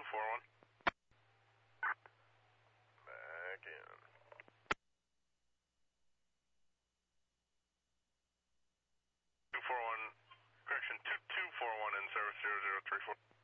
241. Back in. 241, correction, 2241 in service 0034.